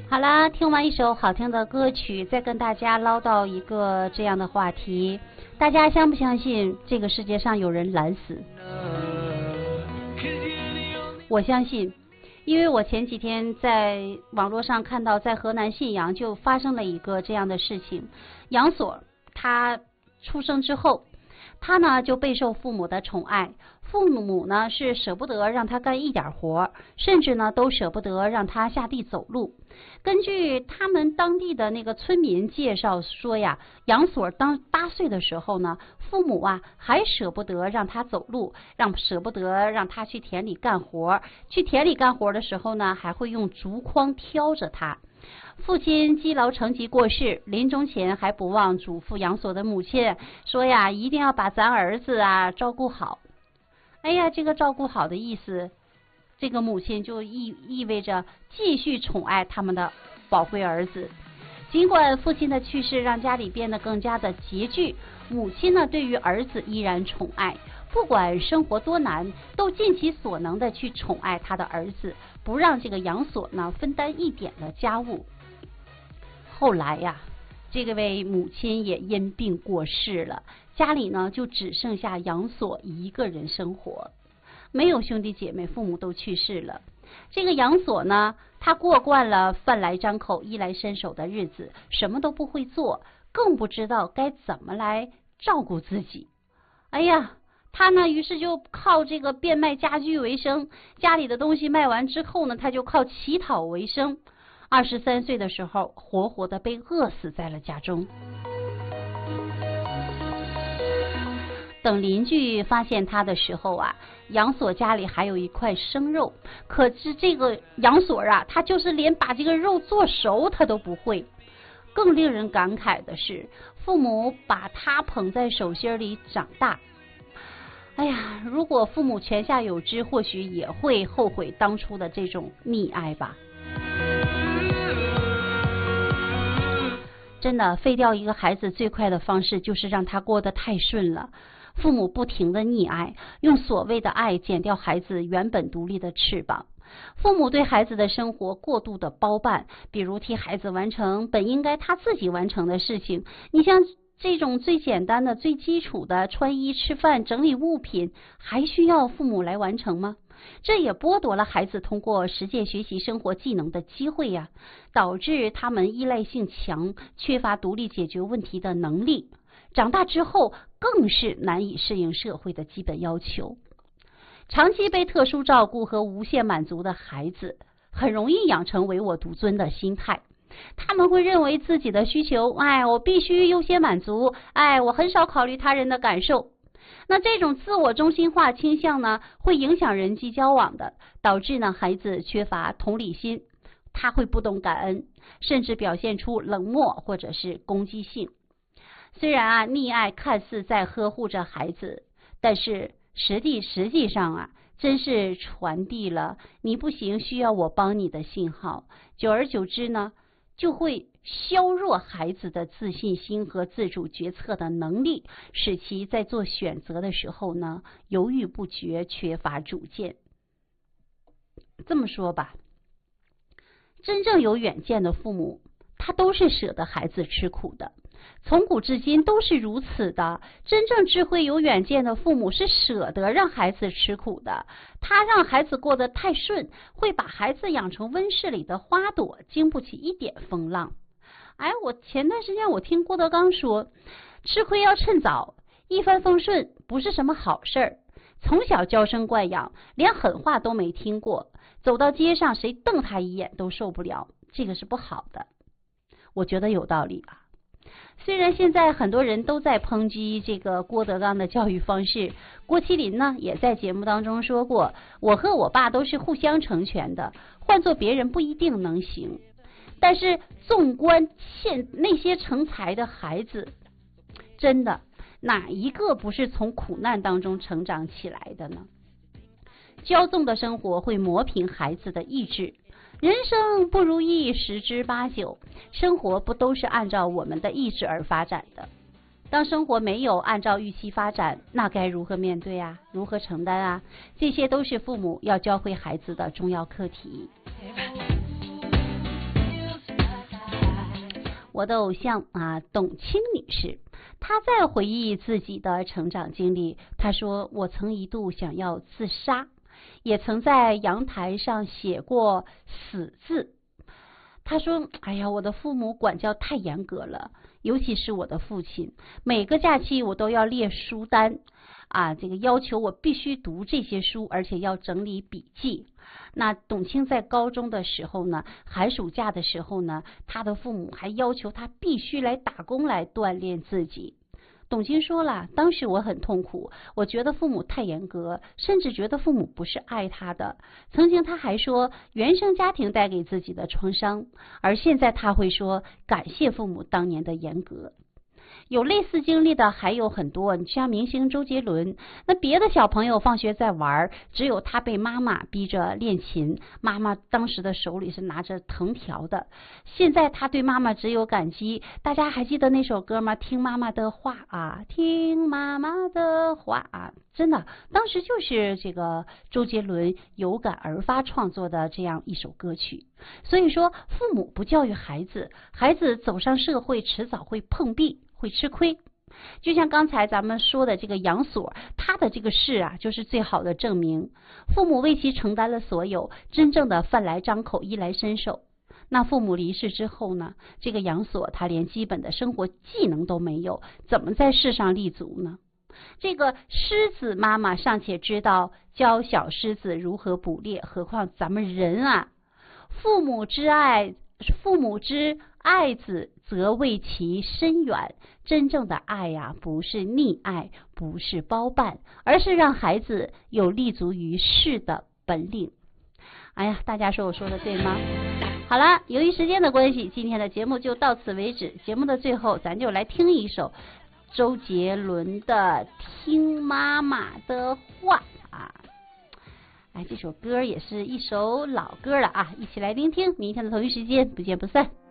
好啦，听完一首好听的歌曲，再跟大家唠叨一个这样的话题，大家相不相信这个世界上有人懒死？我相信，因为我前几天在网络上看到，在河南信阳就发生了一个这样的事情。杨锁他出生之后，他呢就备受父母的宠爱，父母呢是舍不得让他干一点活，甚至呢都舍不得让他下地走路。根据他们当地的那个村民介绍说呀，杨锁当8岁的时候呢，父母啊还舍不得让他走路，舍不得让他去田里干活。去田里干活的时候呢，还会用竹筐挑着他。父亲积劳成疾过世，临终前还不忘嘱咐杨锁的母亲说呀，一定要把咱儿子啊照顾好。哎呀，这个照顾好的意思，这个母亲就意味着继续宠爱他们的宝贵儿子。尽管父亲的去世让家里变得更加的拮据，母亲呢对于儿子依然宠爱，不管生活多难，都尽其所能的去宠爱他的儿子，不让这个杨锁呢分担一点的家务。后来呀，这位母亲也因病过世了，家里呢就只剩下杨锁一个人生活，没有兄弟姐妹，父母都去世了。这个杨锁呢，他过惯了饭来张口衣来伸手的日子，什么都不会做，更不知道该怎么来照顾自己。哎呀，他呢于是就靠这个变卖家具为生，家里的东西卖完之后呢，他就靠乞讨为生。23岁的时候，活活的被饿死在了家中。等邻居发现他的时候啊，杨锁家里还有一块生肉，可是这个杨锁啊，他就是连把这个肉做熟他都不会。更令人感慨的是，父母把他捧在手心里长大。哎呀，如果父母泉下有知，或许也会后悔当初的这种溺爱吧。真的，废掉一个孩子最快的方式就是让他过得太顺了。父母不停的溺爱，用所谓的爱剪掉孩子原本独立的翅膀。父母对孩子的生活过度的包办，比如替孩子完成本应该他自己完成的事情。你像这种最简单的、最基础的穿衣、吃饭、整理物品，还需要父母来完成吗？这也剥夺了孩子通过实践学习生活技能的机会呀，导致他们依赖性强，缺乏独立解决问题的能力。长大之后更是难以适应社会的基本要求。长期被特殊照顾和无限满足的孩子，很容易养成唯我独尊的心态。他们会认为自己的需求，我必须优先满足，我很少考虑他人的感受。那这种自我中心化倾向呢，会影响人际交往的，导致呢孩子缺乏同理心，他会不懂感恩，甚至表现出冷漠或者是攻击性。虽然溺爱看似在呵护着孩子，但是实际上真是传递了你不行，需要我帮你的信号。久而久之呢，就会削弱孩子的自信心和自主决策的能力，使其在做选择的时候呢犹豫不决，缺乏主见。这么说吧，真正有远见的父母，他都是舍得孩子吃苦的，从古至今都是如此的。真正智慧有远见的父母是舍得让孩子吃苦的，他让孩子过得太顺，会把孩子养成温室里的花朵，经不起一点风浪。我前段时间我听郭德纲说，吃亏要趁早，一帆风顺不是什么好事儿。从小娇生惯养，连狠话都没听过，走到街上谁瞪他一眼都受不了，这个是不好的。我觉得有道理吧。虽然现在很多人都在抨击这个郭德纲的教育方式，郭麒麟呢也在节目当中说过，我和我爸都是互相成全的，换做别人不一定能行。但是纵观那些成才的孩子，真的哪一个不是从苦难当中成长起来的呢？骄纵的生活会磨平孩子的意志，人生不如意十之八九，生活不都是按照我们的意志而发展的？当生活没有按照预期发展，那该如何面对啊？如何承担啊？这些都是父母要教会孩子的重要课题。 我的偶像啊，董卿女士，她在回忆自己的成长经历，她说：“我曾一度想要自杀，也曾在阳台上写过死字。”她说：“哎呀，我的父母管教太严格了，尤其是我的父亲，每个假期我都要列书单。”这个要求我必须读这些书，而且要整理笔记。那董卿在高中的时候呢，寒暑假的时候呢，她的父母还要求她必须来打工来锻炼自己。董卿说了，当时我很痛苦，我觉得父母太严格，甚至觉得父母不是爱她的。曾经她还说原生家庭带给自己的创伤，而现在她会说感谢父母当年的严格。有类似经历的还有很多，你像明星周杰伦，那别的小朋友放学在玩，只有他被妈妈逼着练琴，妈妈当时的手里是拿着藤条的。现在他对妈妈只有感激。大家还记得那首歌吗？听妈妈的话啊，听妈妈的话啊，真的，当时就是这个周杰伦有感而发创作的这样一首歌曲。所以说，父母不教育孩子，孩子走上社会迟早会碰壁，会吃亏。就像刚才咱们说的这个杨所，他的这个事啊，就是最好的证明。父母为其承担了所有，真正的饭来张口，衣来伸手。那父母离世之后呢，这个杨所他连基本的生活技能都没有，怎么在世上立足呢？这个狮子妈妈尚且知道教小狮子如何捕猎，何况咱们人啊？父母之爱子，则为其深远。真正的爱呀，不是溺爱，不是包办，而是让孩子有立足于世的本领。哎呀，大家说我说的对吗？好了，由于时间的关系，今天的节目就到此为止。节目的最后，咱就来听一首周杰伦的《听妈妈的话》啊。这首歌也是一首老歌了啊，一起来聆听。明天的同一时间不见不散。